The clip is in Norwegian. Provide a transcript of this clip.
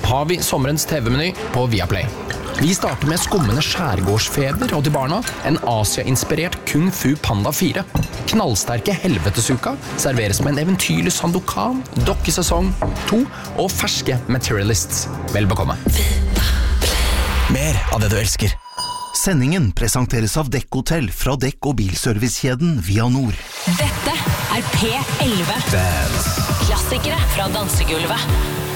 har vi sommerens TV-meny på Viaplay. Vi starter med skummende skjærgårdsfeber, og til barna en Asia-inspirert Kung Fu Panda 4. Knallsterke Helvetesuka serveres med en eventyrlig Sandokan, dokkesesong 2 og ferske Materialists. Vel bekomme. Mer av det du elsker. Sendingen presenteres av Dekk-hotell fra Dekk- og bilservicekjeden Via Nord. Dette er P11. Klassikere fra dansegulvet.